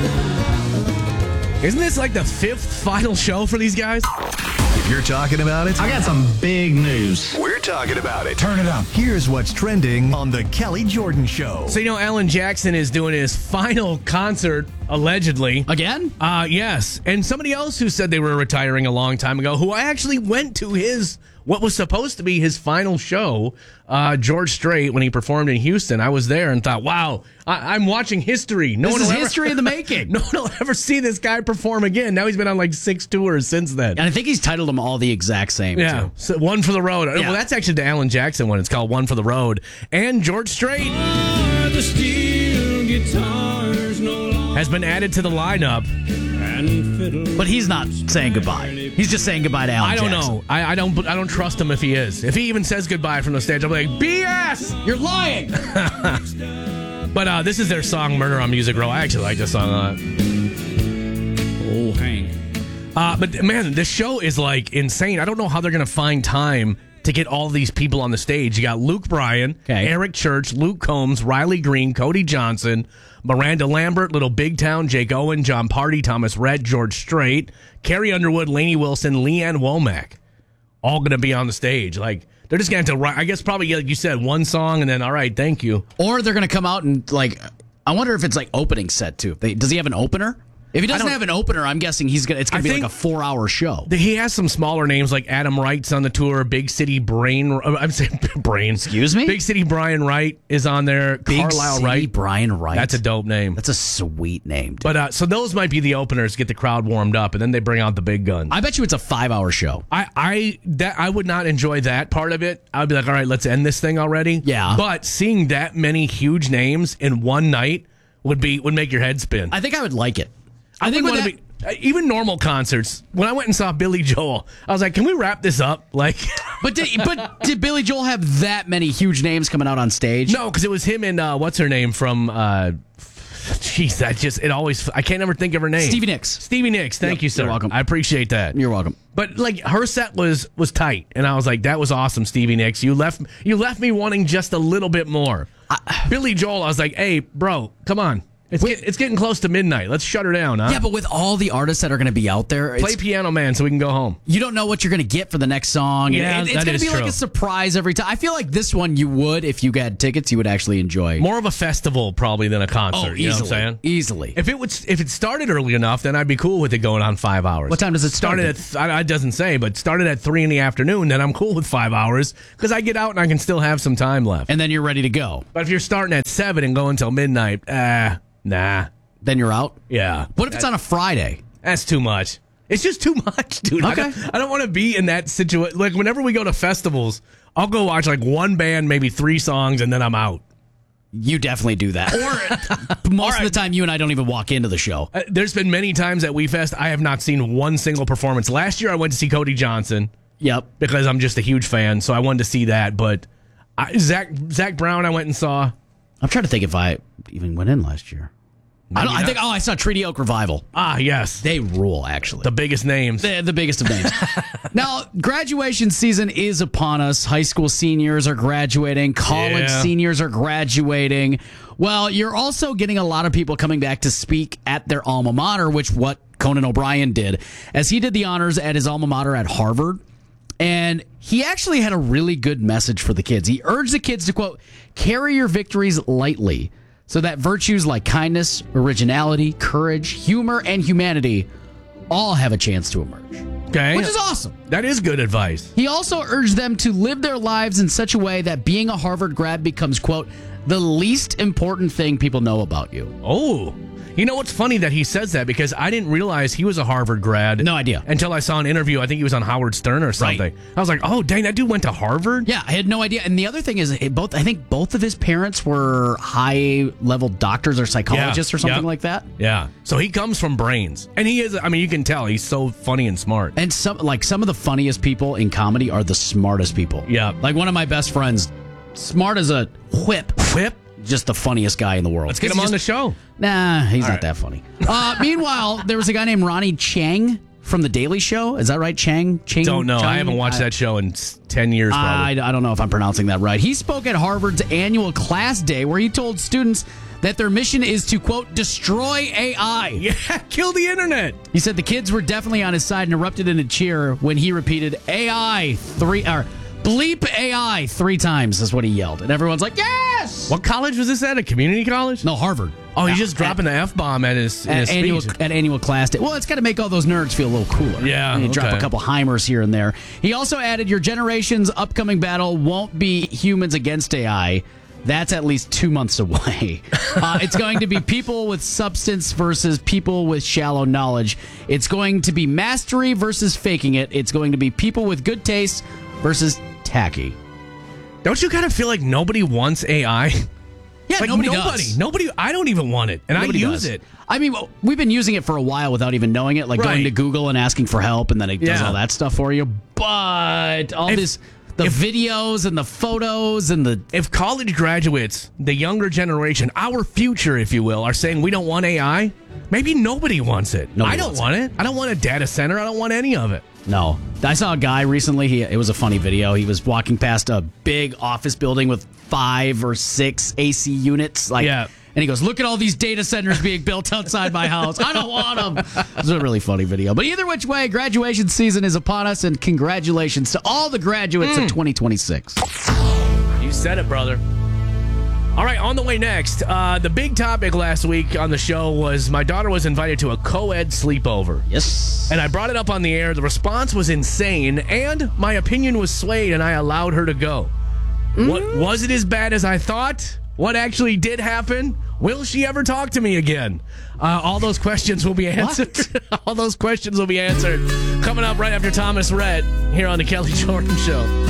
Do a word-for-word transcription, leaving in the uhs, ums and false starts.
Isn't this like the fifth final show for these guys? If you're talking about it, I got some big news. we're talking about it. Turn it up. Here's what's trending on the Kelly Jordan Show. So, you know, Alan Jackson is doing his final concert, allegedly. Again? Uh, yes. And somebody else who said they were retiring a long time ago, who I actually went to his, what was supposed to be his final show, uh, George Strait, when he performed in Houston. I was there and thought, wow, I- I'm watching history. No This one is will ever- history in the making. No one will ever see this guy perform again. Now he's been on like six tours since then. And I think he's titled them all the exact same, Yeah, too. so one for the road. Yeah. Well, that's actually the Alan Jackson one. It's called One for the Road. And George Strait The steel guitars no longer has been added to the lineup. and fiddle. But he's not saying goodbye. He's just saying goodbye to Alan I don't Jackson. know. I, I don't. I don't trust him if he is. If he even says goodbye from the stage, I'm like B S. You're lying! But uh, this is their song "Murder on Music Row." I actually like this song a lot. Oh, Hank. Uh, but man, this show is like insane. I don't know how they're gonna find time to get all these people on the stage. You got Luke Bryan, Okay. Eric Church, Luke Combs, Riley Green, Cody Johnson, Miranda Lambert, Little Big Town, Jake Owen, John Party, Thomas Rhett, George Strait, Carrie Underwood, Lainey Wilson, Leanne Womack, all going to be on the stage. Like, they're just going to have to write, I guess probably, like you said, one song and then, all right, thank you. Or they're going to come out and, like, I wonder if it's like opening set, too. They, does he have an opener? If he doesn't don't- have an opener, I'm guessing he's gonna. It's gonna I be think- like a four-hour show. He has some smaller names like Adam Wright's on the tour, Big City Brain, I'm saying Brain. Excuse me? Big City Brian Wright is on there. Big Carlisle City Wright. Brian Wright. That's a dope name. That's a sweet name. Dude. But uh, so those might be the openers to get the crowd warmed up, and then they bring out the big guns. I bet you it's a five-hour show. I, I that I would not enjoy that part of it. I'd be like, all right, let's end this thing already. Yeah. But seeing that many huge names in one night would be would make your head spin. I think I would like it. I, I think think with want to be uh, even normal concerts. When I went and saw Billy Joel, I was like, can we wrap this up? Like, But did, but did Billy Joel have that many huge names coming out on stage? no, because it was him and uh, what's her name from. Uh, Jeez, that just it always. I can't ever think of her name. Stevie Nicks. Stevie Nicks. Thank Yep, you, sir. you're welcome. I appreciate that. You're welcome. But like her set was was tight, and I was like, "That was awesome, Stevie Nicks. You left you left me wanting just a little bit more." I, Billy Joel, I was like, "Hey, bro, come on, it's get, it's getting close to midnight. Let's shut her down, huh? Yeah, but with all the artists that are going to be out there, Play it's, Piano Man so we can go home." you don't know what you're going to get for the next song. Yeah, and it, that it's going is to be like true. a surprise every time. I feel like this one you would, if you had tickets, you would actually enjoy. More of a festival probably than a concert. oh, you know easily, what I'm saying? easily. If it would, if it started early enough, then I'd be cool with it going on five hours. What time does it start? Started at th- I- it doesn't say, but started at three in the afternoon. Then I'm cool with five hours because I get out and I can still have some time left. and then you're ready to go. But if you're starting at seven and going till midnight, ah, nah, Then you're out. yeah. What if it's on a Friday? That's too much. It's just too much, dude. I Okay. don't, I don't want to be in that situation. Like, whenever we go to festivals, I'll go watch like one band, maybe three songs, and then I'm out. You definitely do that. Or most of the time, you and I don't even walk into the show. Uh, there's been many times at WeFest I have not seen one single performance. Last year I went to see Cody Johnson Yep. because I'm just a huge fan, so I wanted to see that. But I, Zach Zach Brown I went and saw. I'm trying to think if I even went in last year. I, don't, I think. Oh, I saw Treaty Oak Revival. Ah, yes, They rule, actually. the biggest names. The, the biggest of names. Now, graduation season is upon us. High school seniors are graduating. College Yeah. seniors are graduating. Well, you're also getting a lot of people coming back to speak at their alma mater, which what Conan O'Brien did, as he did the honors at his alma mater at Harvard. And he actually had a really good message for the kids. He urged the kids to, quote, carry your victories lightly, so that virtues like kindness, originality, courage, humor, and humanity all have a chance to emerge. Okay, Which is awesome. That is good advice. He also urged them to live their lives in such a way that being a Harvard grad becomes, quote, the least important thing people know about you. Oh, you know what's funny that he says that because I didn't realize he was a Harvard grad. No idea. Until I saw an interview. I think he was on Howard Stern or something. I was like, oh, dang, that dude went to Harvard? Yeah, I had no idea. And the other thing is, it both I think both of his parents were high-level doctors or psychologists Yeah, or something yep. like that. Yeah. So he comes from brains. And he is, I mean, you can tell he's so funny and smart. And some like some of the funniest people in comedy are the smartest people. Yeah. Like one of my best friends, smart as a whip. Whip? Just the funniest guy in the world. Let's get him on the show. Nah, he's not right. that funny. Uh, meanwhile, there was a guy named Ronnie Chang from The Daily Show. Is that right? Chang? Chang Don't know. Chang? I haven't watched I- that show in s- ten years probably. I, I don't know if I'm pronouncing that right. He spoke at Harvard's annual class day where he told students that their mission is to, quote, destroy A I. Yeah, kill the internet. He said the kids were definitely on his side and erupted in a cheer when he repeated A I three, or bleep A I three times is what he yelled. And everyone's like, yes! What college was this at? A community college? No, Harvard. Oh, he's At- just dropping the F-bomb at his, in at his annual, speech. at annual class day. Well, it's got to make all those nerds feel a little cooler. Yeah, And you drop okay. a couple Heimers here and there. He also added, your generation's upcoming battle won't be humans against A I. That's at least two months away. Uh, it's going to be people with substance versus people with shallow knowledge. It's going to be mastery versus faking it. It's going to be people with good taste versus tacky. Don't you kind of feel like nobody wants A I? Yeah, Like nobody, nobody, does. nobody. I don't even want it, and Nobody I use does. it. I mean, well, we've been using it for a while without even knowing it, like Right. going to Google and asking for help, and then it does Yeah. all that stuff for you. But all If- this, the if- videos and the photos and the If college graduates, the younger generation, our future, if you will, are saying we don't want A I, maybe nobody wants it. Nobody I don't wants want it. I don't want a data center. I don't want any of it. no, I saw a guy recently. He it was a funny video. He was walking past a big office building with five or six A C units, like. Yeah. And he goes, look at all these data centers being built outside my house. I don't want them. It was a really funny video. But either which way, graduation season is upon us, and congratulations to all the graduates of twenty twenty-six. You said it, brother. All right, on the way next, uh, the big topic last week on the show was my daughter was invited to a co-ed sleepover. Yes. And I brought it up on the air. The response was insane, and my opinion was swayed, and I allowed her to go. What was it as bad as I thought? What actually did happen? Will she ever talk to me again? Uh, all those questions will be answered. all those questions will be answered coming up right after Thomas Rhett here on the Kelly Jordan Show.